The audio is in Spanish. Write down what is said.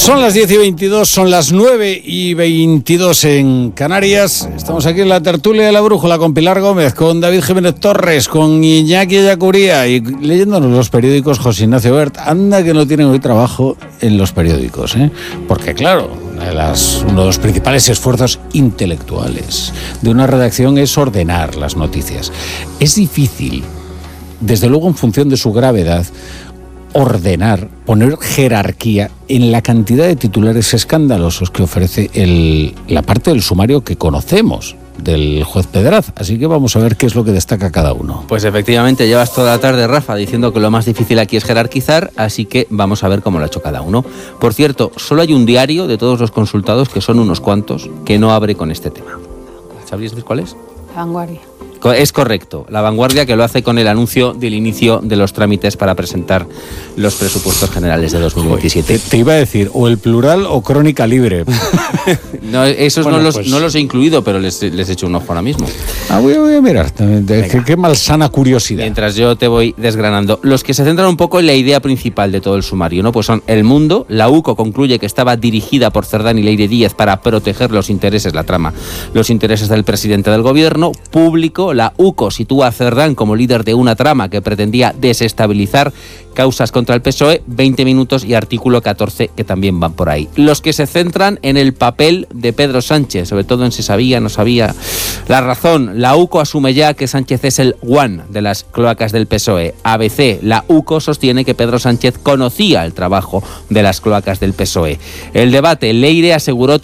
Son las 10:22, son las 9:22 en Canarias. Estamos aquí en la tertulia de La Brújula con Pilar Gómez, con David Jiménez Torres, con Iñaki Ellacuría y leyéndonos los periódicos José Ignacio Bert. Anda que no tienen hoy trabajo en los periódicos, ¿eh? Porque claro, uno de los principales esfuerzos intelectuales de una redacción es ordenar las noticias. Es difícil, desde luego en función de su gravedad, ordenar, poner jerarquía en la cantidad de titulares escandalosos que ofrece la parte del sumario que conocemos del juez Pedraz. Así que vamos a ver qué es lo que destaca cada uno. Pues efectivamente, llevas toda la tarde, Rafa, diciendo que lo más difícil aquí es jerarquizar, así que vamos a ver cómo lo ha hecho cada uno. Por cierto, solo hay un diario de todos los consultados, que son unos cuantos, que no abre con este tema. ¿Sabrías cuál es? La Vanguardia. Es correcto, La Vanguardia, que lo hace con el anuncio del inicio de los trámites para presentar los presupuestos generales de 2027. Te iba a decir, o el plural o Crónica Libre. No, esos bueno, no los he incluido, pero les he hecho un ojo ahora mismo. Voy a mirar, qué malsana curiosidad. Mientras yo te voy desgranando. Los que se centran un poco en la idea principal de todo el sumario, ¿no? Pues son El Mundo. La UCO concluye que estaba dirigida por Cerdán y Leire Díez para proteger los intereses del presidente del gobierno. Público. La UCO sitúa a Cerdán como líder de una trama que pretendía desestabilizar causas contra el PSOE. 20 minutos y Artículo 14, que también van por ahí. Los que se centran en el papel de Pedro Sánchez, sobre todo en si sabía, no sabía. La Razón. La UCO asume ya que Sánchez es el guan de las cloacas del PSOE. ABC. La UCO sostiene que Pedro Sánchez conocía el trabajo de las cloacas del PSOE. El Debate. Leire aseguró